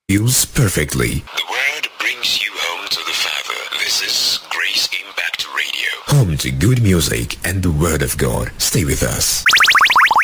use perfectly. The word brings you home to the Father. This is Grace Impact Radio. Home to good music and the Word of God. Stay with us.